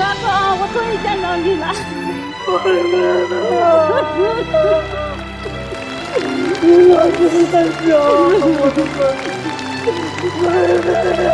哥哥，我终于见到你了。 我的妹妹，你老是在想我的妹妹。